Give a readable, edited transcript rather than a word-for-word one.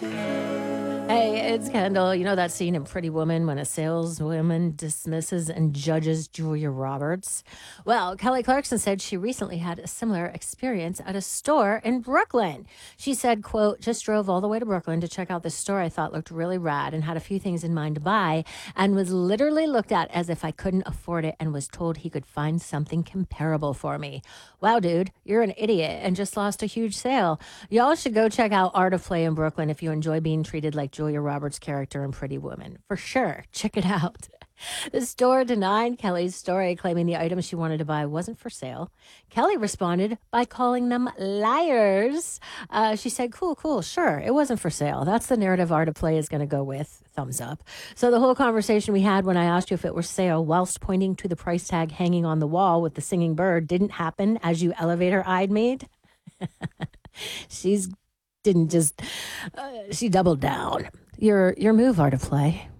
Hey, it's Kendall. You know that scene in Pretty Woman when a saleswoman dismisses and judges Julia Roberts? Well, Kelly Clarkson said she recently had a similar experience at a store in Brooklyn. She said, quote, just drove all the way to Brooklyn to check out this store I thought looked really rad and had a few things in mind to buy, and was literally looked at as if I couldn't afford it and was told he could find something comparable for me. Wow, dude, you're an idiot and just lost a huge sale. Y'all should go check out Art of Play in Brooklyn if you enjoy being treated like Julia Roberts' character in Pretty Woman. For sure. Check it out. The store denied Kelly's story, claiming the item she wanted to buy wasn't for sale. Kelly responded by calling them liars. She said, cool, cool, sure, it wasn't for sale. That's the narrative Art of Play is going to go with. Thumbs up. So the whole conversation we had when I asked you if it were sale, whilst pointing to the price tag hanging on the wall with the singing bird, didn't happen as you elevator eyed me. She's didn't just she doubled down. Your move, Art of Play.